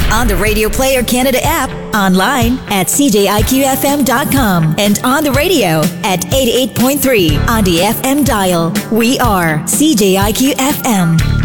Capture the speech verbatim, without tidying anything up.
On the Radio Player Canada app, online at c j i q f m dot com, and on the radio at eighty-eight point three on the F M dial. We are C J I Q F M.